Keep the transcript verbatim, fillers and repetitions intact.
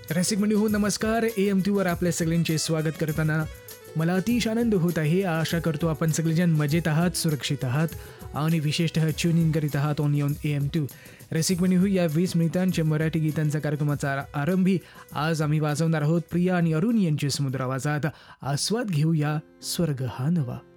रसिक मंडळी हो नमस्कार. ए एम टीवर आपल्या सगळ्यांचे स्वागत करताना मला अतिशय आनंद होत आहे. आशा करतो आपण सगळेजण मजेत आहात, सुरक्षित आहात आणि विशेषतः ट्युनिंग करीत आहात on on A M to. रसिक मंडळी हो, या वीस मिनिटांच्या मराठी गीतांचा कार्यक्रमाचा आरंभी आज आम्ही वाजवणार आहोत प्रिया आणि अरुण यांचे समुद्र आवाजात. आस्वाद घेऊया स्वर्ग हा नवा.